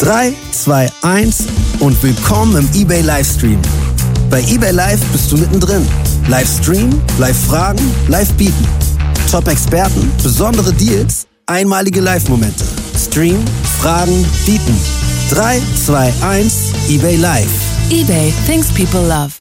3, 2, 1 und willkommen im eBay Livestream. Bei eBay Live bist du mittendrin. Live streamen, live fragen, live bieten. Top-Experten, besondere Deals, einmalige Live-Momente. Stream, fragen, bieten. 3, 2, 1, eBay Live. eBay, things people love.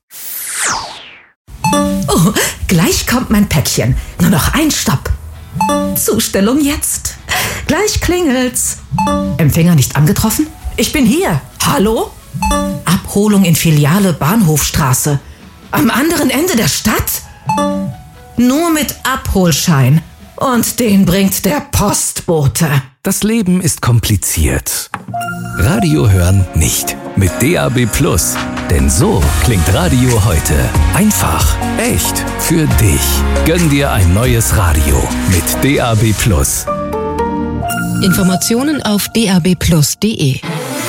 Oh, gleich kommt mein Päckchen. Nur noch ein Stopp. Zustellung jetzt. Gleich klingelt's. Empfänger nicht angetroffen? Ich bin hier. Hallo? Abholung in Filiale Bahnhofstraße. Am anderen Ende der Stadt? Nur mit Abholschein. Und den bringt der Postbote. Das Leben ist kompliziert. Radio hören nicht. Mit DAB+. Denn so klingt Radio heute. Einfach, echt, für dich. Gönn dir ein neues Radio mit DAB+. Informationen auf dabplus.de.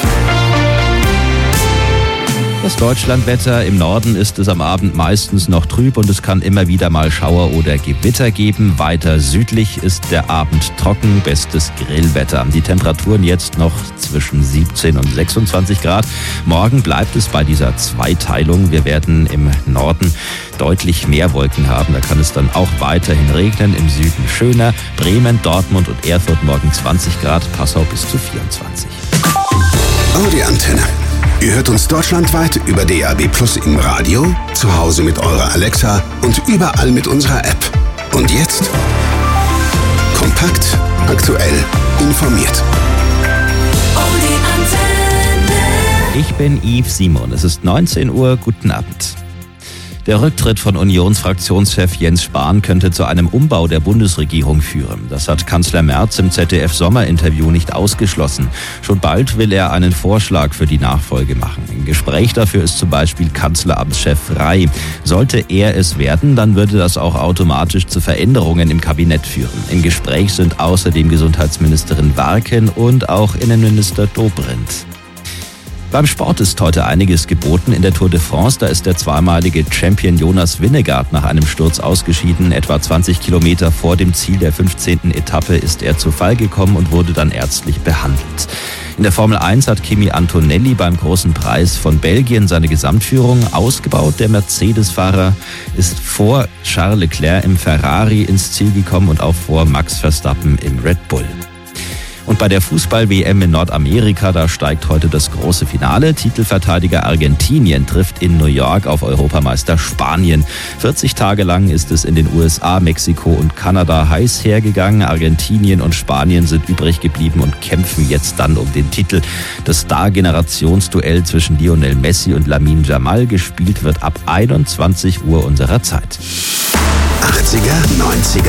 Das Deutschlandwetter: im Norden ist es am Abend meistens noch trüb und es kann immer wieder mal Schauer oder Gewitter geben. Weiter südlich ist der Abend trocken, bestes Grillwetter. Die Temperaturen jetzt noch zwischen 17 und 26 Grad. Morgen bleibt es bei dieser Zweiteilung. Wir werden im Norden deutlich mehr Wolken haben. Da kann es dann auch weiterhin regnen. Im Süden schöner. Bremen, Dortmund und Erfurt morgen 20 Grad, Passau bis zu 24. Audi Antenne. Ihr hört uns deutschlandweit über DAB+ im Radio, zu Hause mit eurer Alexa und überall mit unserer App. Und jetzt kompakt, aktuell, informiert. Ich bin Yves Simon. Es ist 19 Uhr. Guten Abend. Der Rücktritt von Unionsfraktionschef Jens Spahn könnte zu einem Umbau der Bundesregierung führen. Das hat Kanzler Merz im ZDF-Sommerinterview nicht ausgeschlossen. Schon bald will er einen Vorschlag für die Nachfolge machen. Im Gespräch dafür ist zum Beispiel Kanzleramtschef Rey. Sollte er es werden, dann würde das auch automatisch zu Veränderungen im Kabinett führen. Im Gespräch sind außerdem Gesundheitsministerin Warken und auch Innenminister Dobrindt. Beim Sport ist heute einiges geboten. In der Tour de France, da ist der zweimalige Champion Jonas Vingegaard nach einem Sturz ausgeschieden. Etwa 20 Kilometer vor dem Ziel der 15. Etappe ist er zu Fall gekommen und wurde dann ärztlich behandelt. In der Formel 1 hat Kimi Antonelli beim Großen Preis von Belgien seine Gesamtführung ausgebaut. Der Mercedes-Fahrer ist vor Charles Leclerc im Ferrari ins Ziel gekommen und auch vor Max Verstappen im Red Bull. Und bei der Fußball-WM in Nordamerika, da steigt heute das große Finale. Titelverteidiger Argentinien trifft in New York auf Europameister Spanien. 40 Tage lang ist es in den USA, Mexiko und Kanada heiß hergegangen. Argentinien und Spanien sind übrig geblieben und kämpfen jetzt dann um den Titel. Das Star-Generationsduell zwischen Lionel Messi und Lamine Yamal gespielt wird ab 21 Uhr unserer Zeit. 80er, 90er,